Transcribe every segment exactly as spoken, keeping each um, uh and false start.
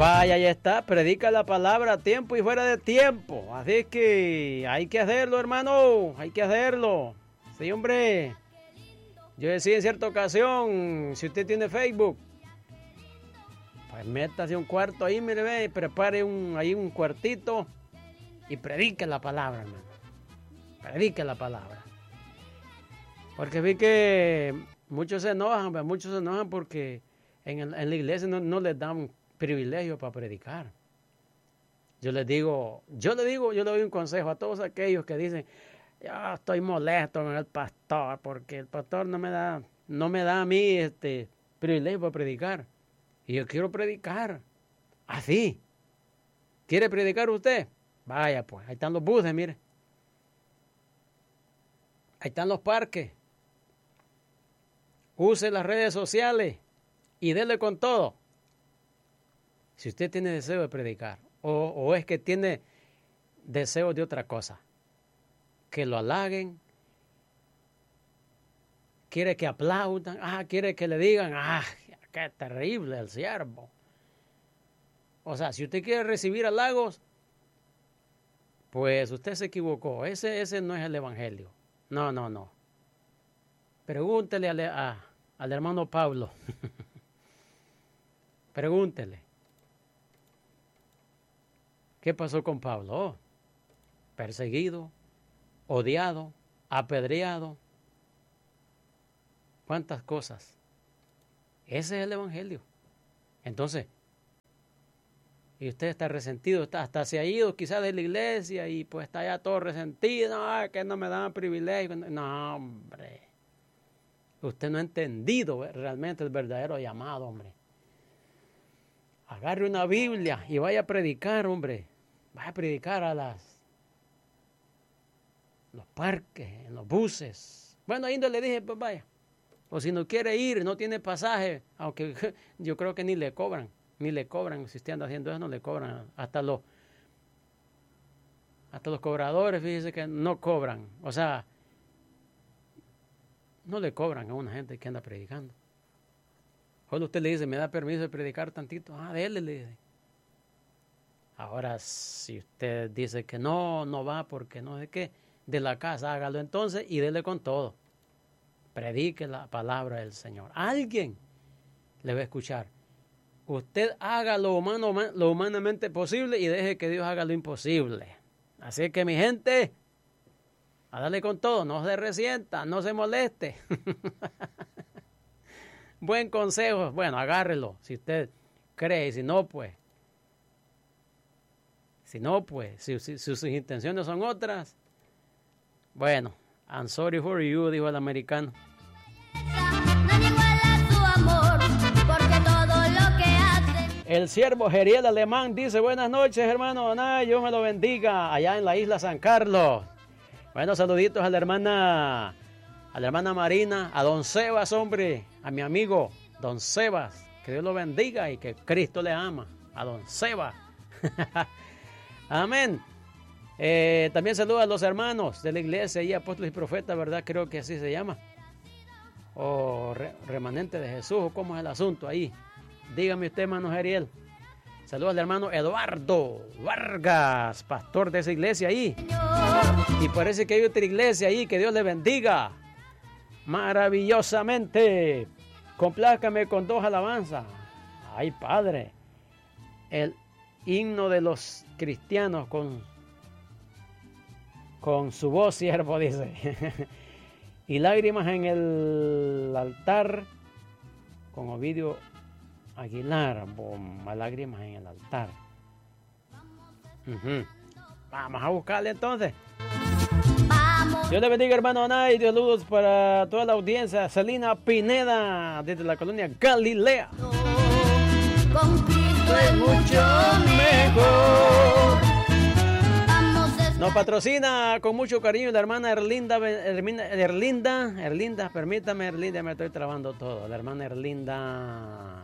Vaya, ya está, predica la palabra a tiempo y fuera de tiempo. Así que hay que hacerlo, hermano, hay que hacerlo. Sí, hombre. Yo decía en cierta ocasión, si usted tiene Facebook, pues métase un cuarto ahí, mire, ve, prepare un, ahí un cuartito y predique la palabra, hermano. Predique la palabra. Porque vi que muchos se enojan, muchos se enojan porque en, el, en la iglesia no, no les dan privilegio para predicar. Yo les digo, yo le digo, yo le doy un consejo a todos aquellos que dicen, yo estoy molesto con el pastor porque el pastor no me da, no me da a mí este privilegio para predicar. Y yo quiero predicar. Así. ¿Quiere predicar usted? Vaya pues, ahí están los buses, mire. Ahí están los parques. Use las redes sociales y dele con todo. Si usted tiene deseo de predicar o, o es que tiene deseo de otra cosa, que lo halaguen, quiere que aplaudan, ah, quiere que le digan, ah, qué terrible el siervo. O sea, si usted quiere recibir halagos, pues usted se equivocó. Ese, ese no es el evangelio. No, no, no. Pregúntele a, a, al hermano Pablo. Pregúntele. ¿Qué pasó con Pablo? Oh, perseguido, odiado, apedreado. ¿Cuántas cosas? Ese es el evangelio. Entonces, y usted está resentido, está, hasta se ha ido quizás de la iglesia y pues está ya todo resentido, no, que no me dan privilegio. No, hombre. Usted no ha entendido realmente el verdadero llamado, hombre. Agarre una Biblia y vaya a predicar, hombre. Vaya a predicar a las los parques, en los buses. Bueno, ahí le dije, pues vaya. O si no quiere ir, no tiene pasaje, aunque yo creo que ni le cobran, ni le cobran, si usted anda haciendo eso, no le cobran. Hasta los, hasta los cobradores, fíjese que no cobran. O sea, no le cobran a una gente que anda predicando. Cuando usted le dice, me da permiso de predicar tantito, ah, déle, le dice. Ahora, si usted dice que no, no va porque no sé qué, de la casa hágalo entonces y dele con todo. Predique la palabra del Señor. Alguien le va a escuchar. Usted haga lo, humano, lo humanamente posible y deje que Dios haga lo imposible. Así que mi gente, a darle con todo, no se resienta, no se moleste. Buen consejo, bueno, agárrelo, si usted cree, y si no, pues, si no, pues, si, si, si sus intenciones son otras, bueno, I'm sorry for you, dijo el americano. El siervo Geriel Alemán dice, buenas noches, hermano Anay, Dios me lo bendiga, allá en la isla San Carlos. Bueno, saluditos a la hermana, a la hermana Marina, a don Sebas, hombre, a mi amigo don Sebas, que Dios lo bendiga y que Cristo le ama, a don Sebas. Amén. Eh, también saluda a los hermanos de la iglesia y apóstoles y profetas, ¿verdad? Creo que así se llama. O re, remanente de Jesús, o cómo es el asunto ahí. Dígame usted, hermano Geriel. Saludos al hermano Eduardo Vargas, pastor de esa iglesia ahí. Y parece que hay otra iglesia ahí, que Dios le bendiga maravillosamente. Complázcame con dos alabanzas. Ay, Padre. El himno de los cristianos con, con su voz, siervo, dice. Y lágrimas en el altar con Ovidio Aguilar. Bom, lágrimas en el altar. Uh-huh. Vamos a buscarle entonces. Vamos. Dios le bendiga, hermano Anay. Dios saludos para toda la audiencia. Celina Pineda, desde la colonia Galilea. Con Cristo es mucho mejor. Nos patrocina con mucho cariño la hermana Erlinda, Erlinda, Erlinda, Erlinda, permítame, Erlinda, me estoy trabando todo. La hermana Erlinda,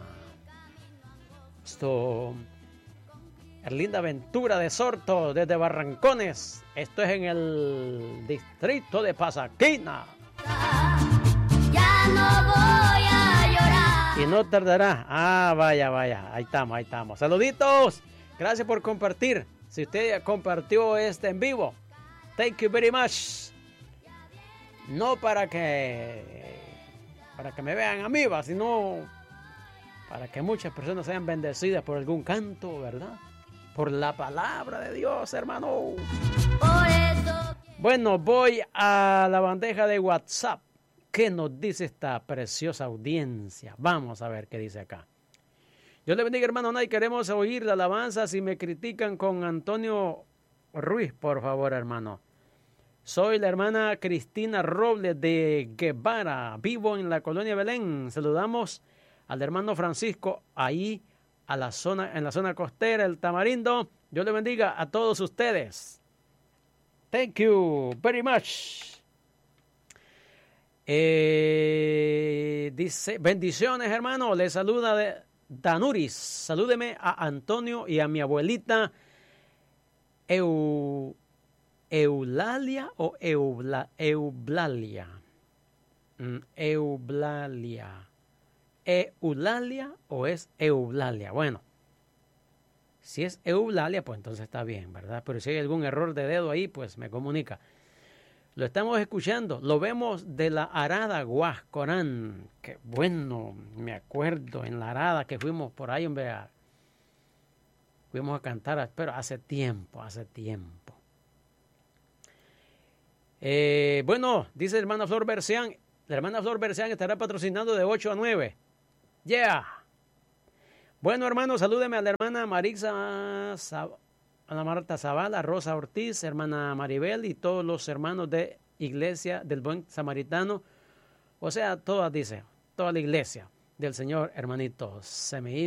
esto, Erlinda Ventura de Sorto, desde Barrancones. Esto es en el distrito de Pasaquina. Ya no voy a llorar. y no tardará. Ah, vaya, vaya, ahí estamos, ahí estamos. Saluditos, gracias por compartir. Si usted compartió este en vivo, thank you very much. No para que para que me vean a mí, va, sino para que muchas personas sean bendecidas por algún canto, ¿verdad? Por la palabra de Dios, hermano. Bueno, voy a la bandeja de WhatsApp. ¿Qué nos dice esta preciosa audiencia? Vamos a ver qué dice acá. Dios le bendiga, hermano Nay. Queremos oír la alabanza. Si me critican con Antonio Ruiz, por favor, hermano. Soy la hermana Cristina Robles de Guevara. Vivo en la colonia Belén. Saludamos al hermano Francisco ahí a la zona, en la zona costera, el Tamarindo. Dios le bendiga a todos ustedes. Thank you very much. Eh, dice, bendiciones, hermano. Le saluda de Danuris. Salúdeme a Antonio y a mi abuelita Eu, Eulalia o Eubla, Eublalia. Mm, Eublalia. ¿Eulalia o es Eublalia? Bueno, si es Eublalia, pues entonces está bien, ¿verdad? Pero si hay algún error de dedo ahí, pues me comunica. Lo estamos escuchando, lo vemos de la Arada Guascorán. Qué bueno, me acuerdo en la Arada que fuimos por ahí, hombre, a, fuimos a cantar, pero hace tiempo, hace tiempo. Eh, bueno, dice la hermana Flor Bercián, la hermana Flor Bercián estará patrocinando de ocho a nueve. Yeah. Bueno, hermano, salúdeme a la hermana Marisa, a la Marta Zavala, Rosa Ortiz, hermana Maribel y todos los hermanos de Iglesia del Buen Samaritano. O sea, todas, dice, toda la iglesia del Señor, hermanito. Se me